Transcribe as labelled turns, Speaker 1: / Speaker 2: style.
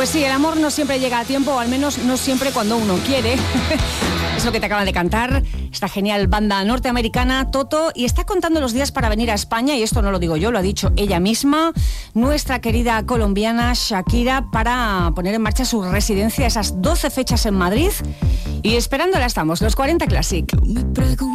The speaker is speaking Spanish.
Speaker 1: Pues sí, el amor no siempre llega a tiempo, o al menos no siempre cuando uno quiere. Es lo que te acaban de cantar esta genial banda norteamericana, Toto, y está contando los días para venir a España, y esto no lo digo yo, lo ha dicho ella misma, nuestra querida colombiana Shakira, para poner en marcha su residencia, esas 12 fechas en Madrid, y esperándola estamos, los 40 Classic.